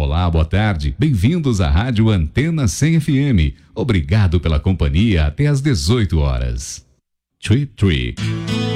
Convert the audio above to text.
Olá, boa tarde. Bem-vindos à Rádio Antena 100 FM. Obrigado pela companhia até às 18 horas. Trip Tree.